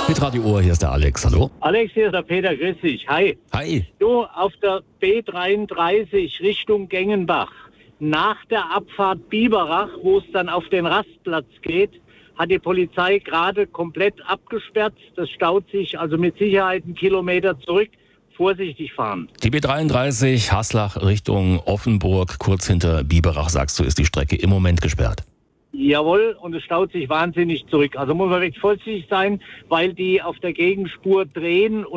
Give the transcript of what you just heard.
Mit Radio Ohr, hier ist der Alex. Hallo. Alex, hier ist der Peter, grüß dich. Hi. Hi. Du, auf der B33 Richtung Gengenbach, nach der Abfahrt Biberach, wo es dann auf den Rastplatz geht, hat die Polizei gerade komplett abgesperrt. Das staut sich also mit Sicherheit einen Kilometer zurück. Vorsichtig fahren. Die B33 Haslach Richtung Offenburg, kurz hinter Biberach, sagst du, ist die Strecke im Moment gesperrt. Jawohl, und es staut sich wahnsinnig zurück. Also muss man wirklich vorsichtig sein, weil die auf der Gegenspur drehen